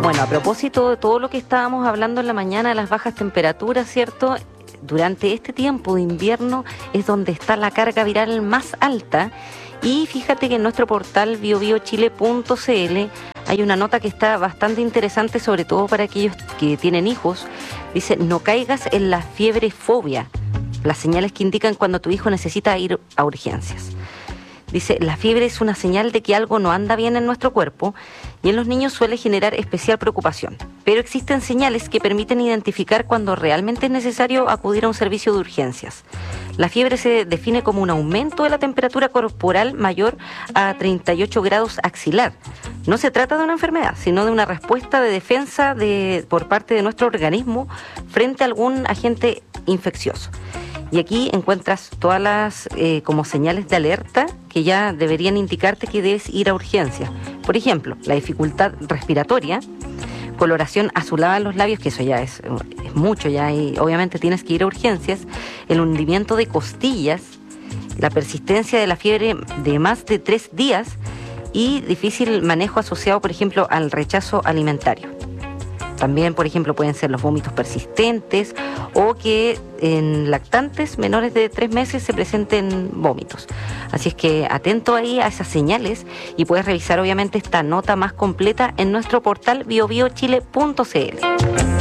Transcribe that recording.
Bueno, a propósito de todo lo que estábamos hablando en la mañana, las bajas temperaturas, ¿cierto? Durante este tiempo de invierno es donde está la carga viral más alta. Y fíjate que en nuestro portal biobiochile.cl hay una nota que está bastante interesante, sobre todo para aquellos que tienen hijos. Dice, no caigas en la fiebrefobia, las señales que indican cuando tu hijo necesita ir a urgencias. Dice, la fiebre es una señal de que algo no anda bien en nuestro cuerpo y en los niños suele generar especial preocupación. Pero existen señales que permiten identificar cuando realmente es necesario acudir a un servicio de urgencias. La fiebre se define como un aumento de la temperatura corporal mayor a 38 grados axilar. No se trata de una enfermedad, sino de una respuesta de defensa por parte de nuestro organismo frente a algún agente infeccioso. Y aquí encuentras todas las como señales de alerta que ya deberían indicarte que debes ir a urgencias. Por ejemplo, la dificultad respiratoria, coloración azulada en los labios, que eso ya es mucho ya, y obviamente tienes que ir a urgencias, el hundimiento de costillas, la persistencia de la fiebre de más de 3 días y difícil manejo asociado, por ejemplo, al rechazo alimentario. También, por ejemplo, pueden ser los vómitos persistentes o que en lactantes menores de 3 meses se presenten vómitos. Así es que atento ahí a esas señales y puedes revisar obviamente esta nota más completa en nuestro portal biobiochile.cl.